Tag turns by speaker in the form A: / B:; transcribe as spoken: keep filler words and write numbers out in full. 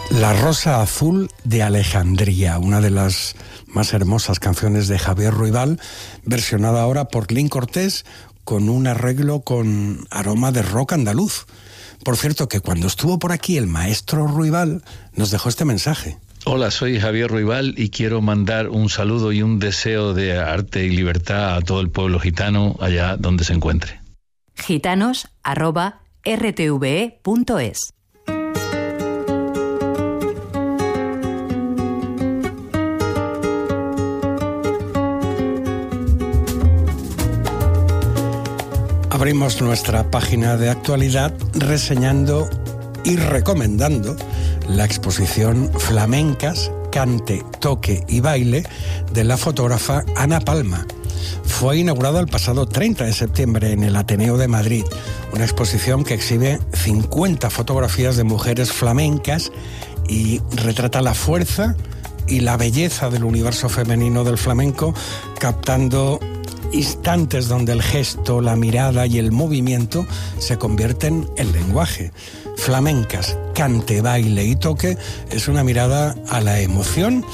A: La Rosa Azul de Alejandría, una de las más hermosas canciones de Javier Ruibal, versionada ahora por Lin Cortés con un arreglo con aroma de rock andaluz. Por cierto, que cuando estuvo por aquí el maestro Ruibal nos dejó este mensaje.
B: Hola, soy Javier Ruibal y quiero mandar un saludo y un deseo de arte y libertad a todo el pueblo gitano allá donde se encuentre.
C: gitanos arroba r t v e punto es.
A: Abrimos nuestra página de actualidad reseñando y recomendando la exposición Flamencas, Cante, Toque y Baile de la fotógrafa Ana Palma. Fue inaugurada el pasado treinta de septiembre en el Ateneo de Madrid, una exposición que exhibe cincuenta fotografías de mujeres flamencas y retrata la fuerza y la belleza del universo femenino del flamenco, captando instantes donde el gesto, la mirada y el movimiento se convierten en lenguaje. Flamencas, Cante, Baile y Toque es una mirada a la emoción